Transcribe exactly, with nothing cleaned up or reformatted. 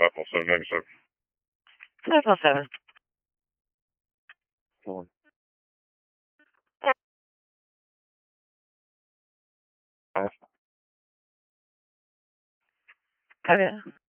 five four seven ninety-seven. five oh seven. Hold on. Okay.